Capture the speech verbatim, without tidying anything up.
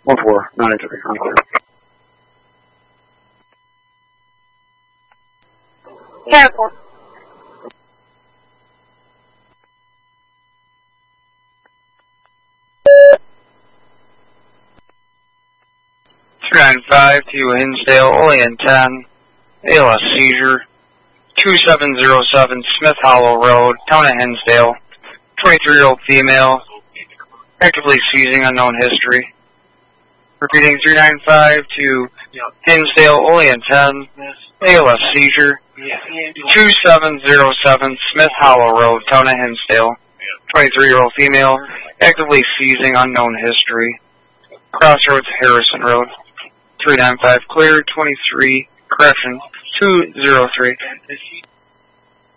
one four, nine eight three, unclear. Careful. two nine five to Hinsdale, Olean ten, A L S seizure, two seven zero seven Smith Hollow Road, Town of Hinsdale, twenty-three-year-old female, actively seizing, unknown history. Repeating three nine five to Hinsdale, Olean ten, A L S seizure, two seven zero seven Smith Hollow Road, Town of Hinsdale, twenty-three-year-old female, actively seizing, unknown history. Crossroads, Harrison Road, three nine five clear, twenty-three, correction, two zero three.